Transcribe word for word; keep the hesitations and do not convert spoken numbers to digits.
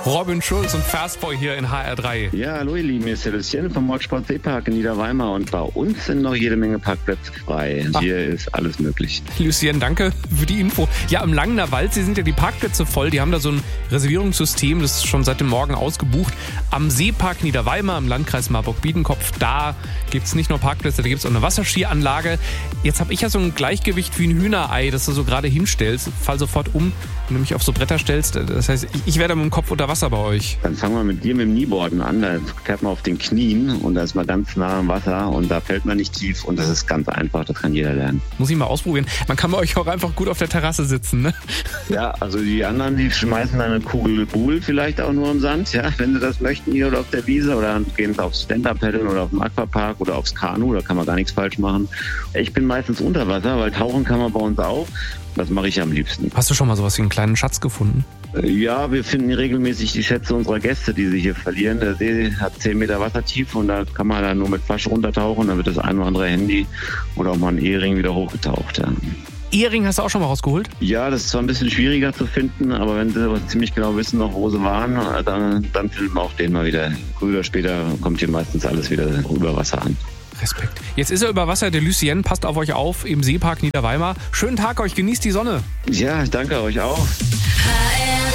Robin Schulz und Fastboy hier in H R drei. Ja, hallo ihr Lieben, hier ist der Lucien vom Motorsport Seepark in Niederweimar und bei uns sind noch jede Menge Parkplätze frei. Ach. Hier ist alles möglich. Lucien, danke für die Info. Ja, im Langener Waldsee sind ja die Parkplätze voll. Die haben da so ein Reservierungssystem, das ist schon seit dem Morgen ausgebucht. Am Seepark Niederweimar im Landkreis Marburg-Biedenkopf, da gibt es nicht nur Parkplätze, da gibt es auch eine Wasserskianlage. Jetzt habe ich ja so ein Gleichgewicht wie ein Hühnerei, das du so gerade hinstellst. Fall sofort um, wenn du mich auf so Bretter stellst. Das heißt, ich, ich werde mit dem Kopf unter Wasser bei euch. Dann fangen wir mit dir mit dem Knieboarden an. Da fährt man auf den Knien und da ist man ganz nah am Wasser und da fällt man nicht tief und das ist ganz einfach, das kann jeder lernen. Muss ich mal ausprobieren. Man kann bei euch auch einfach gut auf der Terrasse sitzen, ne? Ja, also die anderen, die schmeißen eine Kugel Buhl vielleicht auch nur im Sand, ja, wenn sie das möchten, hier oder auf der Wiese oder gehen aufs Stand-Up-Paddeln oder auf dem Aquapark oder aufs Kanu, da kann man gar nichts falsch machen. Ich bin meistens unter Wasser, weil tauchen kann man bei uns auch. Das mache ich am liebsten. Hast du schon mal sowas wie einen kleinen Schatz gefunden? Ja, wir finden regelmäßig die Schätze unserer Gäste, die sich hier verlieren. Der See hat zehn Meter Wassertiefe und da kann man dann nur mit Flasche runtertauchen. Dann wird das ein oder andere Handy oder auch mal ein Ehering wieder hochgetaucht. Ja. Ehering hast du auch schon mal rausgeholt? Ja, das ist zwar ein bisschen schwieriger zu finden, aber wenn sie ziemlich genau wissen, noch wo sie waren, dann, dann finden wir auch den mal wieder. Früher oder später kommt hier meistens alles wieder über Wasser an. Respekt. Jetzt ist er über Wasser, der Lucien. Passt auf euch auf im Seepark Niederweimar. Schönen Tag euch, genießt die Sonne. Ja, danke euch auch. H R